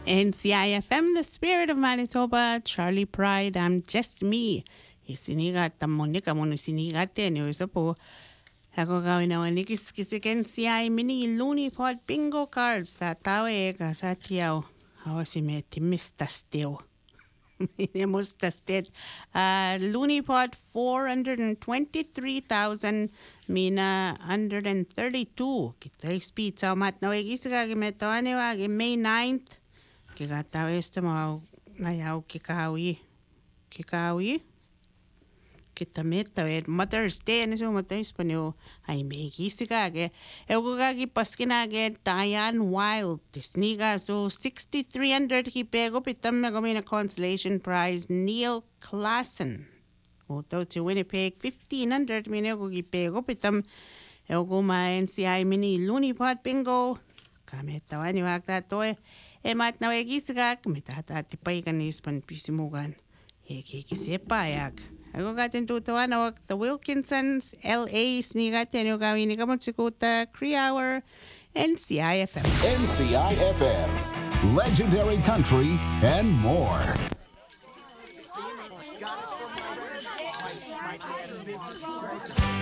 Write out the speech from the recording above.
NCIFM, the spirit of Manitoba, Charlie Pride, I'm just me. Isinigata Monica Monusinigate, and you po. Ako gawin na wanikis-kisiken siya mini loony pot bingo cards. Tatawe ka sa tiyaw. Ako si me timista still. Mustasted. Loony pot 423,000 mina 132. Kita speed sa mat na wagis ka gimeto ani wagi May 9th. Kikatawa este mo nayaw kikawi. Kita meta Mother's Day ano so Mother's panyo ay may gisigage gagi paskinage Diane Wild tisniga so 6,300 kipego pitam me na consolation prize Neil Klassen to Winnipeg 1,500 minego kipego pitam ma NCI mini loony pot bingo kameta wani wakta toy mat na gisigag metata tipay kanis pan pisimugan kikisepayak. Ako gatin tutawan awak the Wilkinsons, LA, snigatin yung gawin ni Kamot Sikuta, Cree Hour, NCIFM. NCIFM, Legendary Country, and more.